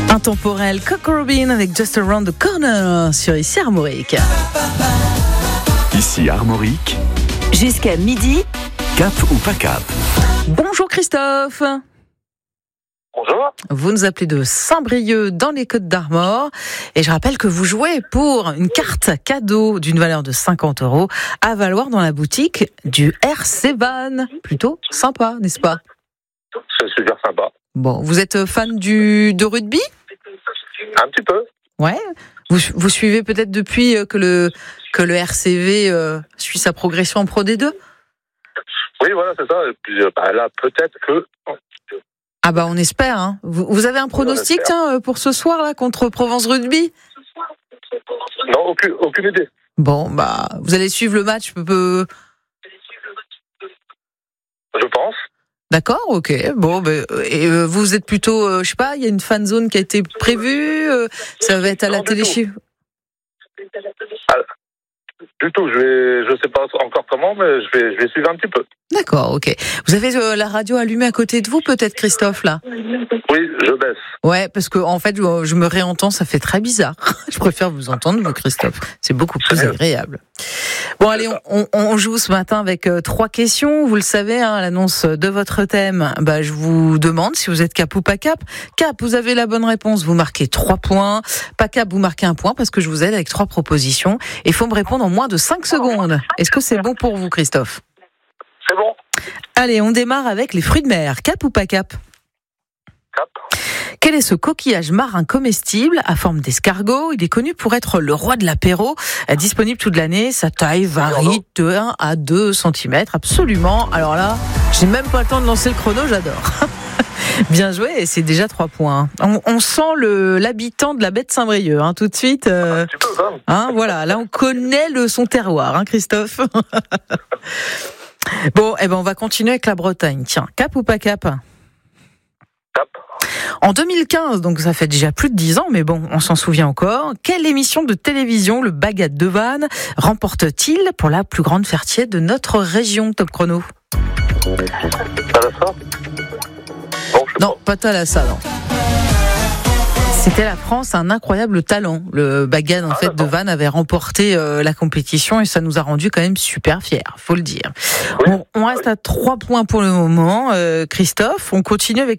Intemporel, Coco Robin avec Just Around the Corner sur ici Armorique. Ici Armorique, jusqu'à midi. Cap ou pas cap? Bonjour Christophe. Bonjour. Vous nous appelez de Saint-Brieuc dans les Côtes-d'Armor et je rappelle que vous jouez pour une carte cadeau d'une valeur de 50 € à valoir dans la boutique du RC Van. Plutôt sympa, n'est-ce pas? C'est super sympa. Bon, vous êtes fan de rugby? Un petit peu. Ouais. Vous suivez peut-être depuis que le RCV suit sa progression en Pro D2? Oui, voilà, c'est ça. Et puis là, peut-être que... Ah bah on espère. Hein. Vous avez un pronostic pour ce soir là contre Provence Rugby? Non, aucune idée. Bon, bah vous allez suivre le match. Je pense. D'accord, ok. Bon, et vous êtes plutôt, je sais pas, il y a une fan zone qui a été prévue. Ça va être à la télé chez vous. Du tout, je sais pas encore comment, mais je vais suivre un petit peu. D'accord, ok. Vous avez la radio allumée à côté de vous, peut-être, Christophe, là? Oui, je baisse. Ouais, parce que en fait, je me réentends, ça fait très bizarre. Je préfère vous entendre, vous, Christophe. C'est beaucoup plus agréable. Bon, allez, on joue ce matin avec 3 questions. Vous le savez, à l'annonce de votre thème, je vous demande si vous êtes cap ou pas cap. Cap, vous avez la bonne réponse, vous marquez 3 points. Pas cap, vous marquez 1 point parce que je vous aide avec 3 propositions. Et il faut me répondre en moins de 5 secondes. Est-ce que c'est bon pour vous, Christophe? C'est bon. Allez, on démarre avec les fruits de mer. Cap ou pas cap? Cap. Quel est ce coquillage marin comestible à forme d'escargot? Il est connu pour être le roi de l'apéro, disponible toute l'année. Sa taille varie de 1 à 2 cm, absolument. Alors là, j'ai même pas le temps de lancer le chrono, j'adore. Bien joué, et c'est déjà 3 points. On sent l'habitant de la baie de Saint-Brieuc, tout de suite. Un petit peu, quand même. Voilà, là on connaît son terroir, Christophe. Bon, on va continuer avec la Bretagne. Tiens, cap ou pas cap? Cap. En 2015, donc ça fait déjà plus de 10 ans, mais bon, on s'en souvient encore. Quelle émission de télévision le Bagat de Vannes remporte-t-il pour la plus grande fertier de notre région? Top chrono. Thalassa? Non, pas Thalassa, non. C'était la France, un incroyable talent. Le Bagat de Vannes avait remporté la compétition et ça nous a rendu quand même super fiers, faut le dire. Oui. On reste à 3 points pour le moment, Christophe. On continue avec